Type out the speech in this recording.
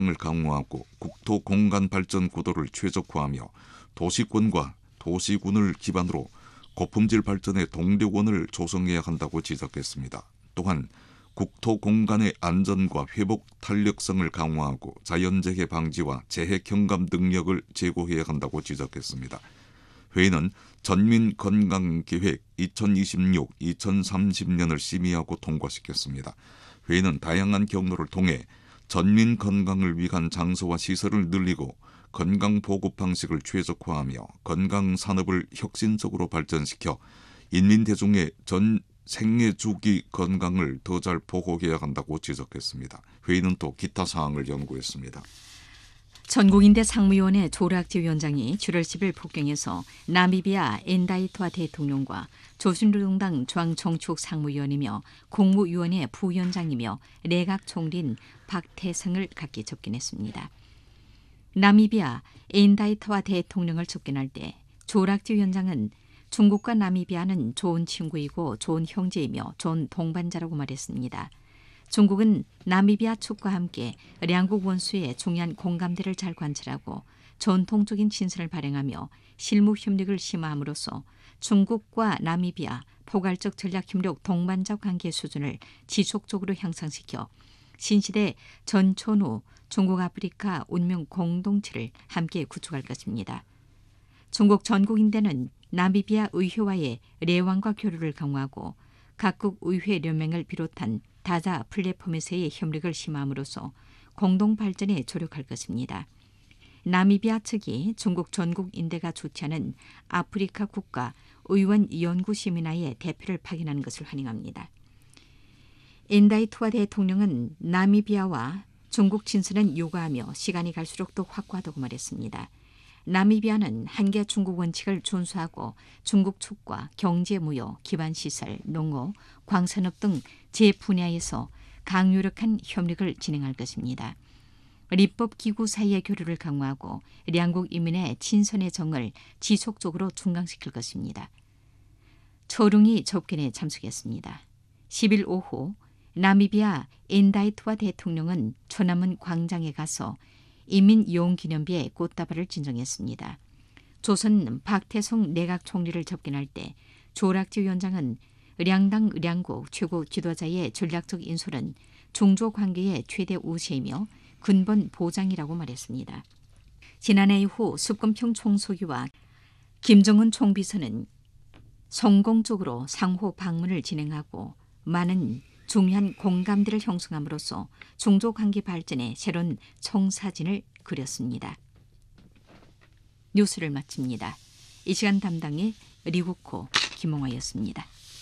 을 강화하고 국토 공간 발전 구도를 최적화하며 도시권과 도시군을 기반으로 고품질 발전의 동력원을 조성해야 한다고 지적했습니다. 또한 국토 공간의 안전과 회복 탄력성을 강화하고 자연재해 방지와 재해 경감 능력을 제고해야 한다고 지적했습니다. 회의는 전민건강계획 2026-2030년을 심의하고 통과시켰습니다. 회의는 다양한 경로를 통해 전민 건강을 위한 장소와 시설을 늘리고 건강 보급 방식을 최적화하며 건강 산업을 혁신적으로 발전시켜 인민 대중의 전 생애 주기 건강을 더 잘 보호해야 한다고 지적했습니다. 회의는 또 기타 사항을 연구했습니다. 전국인대 상무위원회 조락지 위원장이 7월 10일 폭경에서 나미비아 엔다이토아 대통령과 조선노동당 중앙정치국 상무위원이며 국무위원회 부위원장이며 내각 총리인 박태성을 각기 접견했습니다. 나미비아 엔다이토아 대통령을 접견할 때 조락지 위원장은 중국과 나미비아는 좋은 친구이고 좋은 형제이며 좋은 동반자라고 말했습니다. 중국은 나미비아 측과 함께 양국 원수의 중요한 공감대를 잘 관찰하고 전통적인 친선을 발행하며 실무 협력을 심화함으로써 중국과 나미비아 포괄적 전략 협력 동반자 관계 수준을 지속적으로 향상시켜 신시대 전천후 중국 아프리카 운명 공동체를 함께 구축할 것입니다. 중국 전국인대는 나미비아 의회와의 내왕과 교류를 강화하고 각국 의회 연맹을 비롯한 다자 플랫폼에서의 협력을 심화함으로써 공동 발전에 조력할 것입니다. 나미비아 측이 중국 전국인대가 주최하는 아프리카 국가 의원 연구 세미나의 대표를 파견하는 것을 환영합니다. 엔다이토아 대통령은 나미비아와 중국 친선은 요구하며 시간이 갈수록 더 확고하다고 말했습니다. 나미비아는 한계 중국 원칙을 준수하고 중국 측과 경제, 무역, 기반시설, 농업, 광산업 등 제분야에서 강유력한 협력을 진행할 것입니다.立법기구 사이의 교류를 강화하고 양국 인민의 친선의 정을 지속적으로 중강시킬 것입니다. 초릉이 접견에 참석했습니다. 10일 오후 나미비아 엔다이토아 대통령은 천안문 광장에 가서 인민용기념비에 꽃다발을 진정했습니다. 조선 박태성 내각 총리를 접견할 때 조락지 위원장은 량당 량국 최고 지도자의 전략적 인솔은 중조 관계의 최대 우세이며 근본 보장이라고 말했습니다. 지난해 이후 습건평 총서기와 김정은 총비서는 성공적으로 상호 방문을 진행하고 많은 중요한 공감대를 형성함으로써 중조 관계 발전에 새로운 청사진을 그렸습니다. 뉴스를 마칩니다. 이 시간 담당의 리구코 김홍화였습니다.